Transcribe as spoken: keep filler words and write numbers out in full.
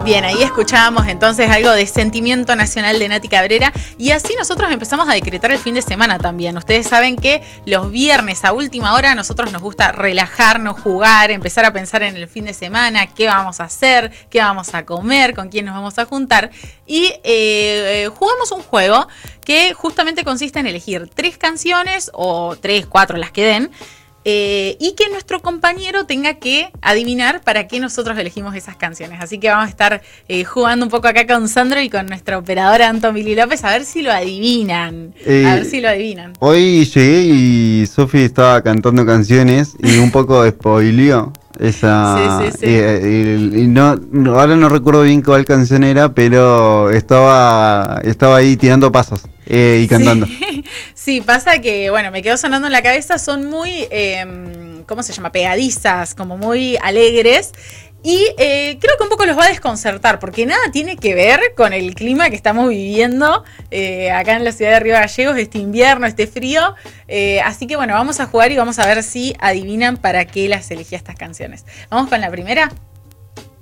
Bien, ahí escuchábamos entonces algo de Sentimiento Nacional de Nati Cabrera y así nosotros empezamos a decretar el fin de semana también. Ustedes saben que los viernes a última hora a nosotros nos gusta relajarnos, jugar, empezar a pensar en el fin de semana, qué vamos a hacer, qué vamos a comer, con quién nos vamos a juntar y eh, jugamos un juego que justamente consiste en elegir tres canciones o tres, cuatro, las que den. Eh, y que nuestro compañero tenga que adivinar para qué nosotros elegimos esas canciones. Así que vamos a estar eh, jugando un poco acá con Sandro y con nuestra operadora Anton Billy López a ver si lo adivinan. Eh, a ver si lo adivinan. Hoy llegué y Sofi estaba cantando canciones y un poco spoileó esa. Sí, sí, sí. Eh, y, y no, no, ahora no recuerdo bien cuál canción era, pero estaba, estaba ahí tirando pasos. Eh, y cantando. Sí. Sí, pasa que, bueno, me quedó sonando en la cabeza, son muy, eh, ¿cómo se llama? Pegadizas, como muy alegres. Y eh, creo que un poco los va a desconcertar, porque nada tiene que ver con el clima que estamos viviendo eh, acá en la ciudad de Río Gallegos, este invierno, este frío. Eh, así que bueno, vamos a jugar y vamos a ver si adivinan para qué las elegí estas canciones. Vamos con la primera.